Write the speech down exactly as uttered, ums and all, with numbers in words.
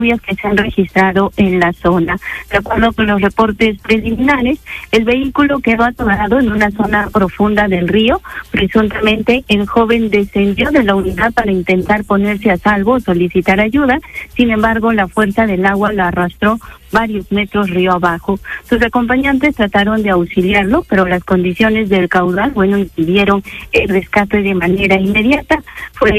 que se han registrado en la zona. De acuerdo con los reportes preliminares, el vehículo quedó atorado en una zona profunda del río. Presuntamente, el joven descendió de la unidad para intentar ponerse a salvo o solicitar ayuda. Sin embargo, la fuerza del agua lo arrastró varios metros río abajo. Sus acompañantes trataron de auxiliarlo, pero las condiciones del caudal, bueno, impidieron el rescate de manera inmediata. Fue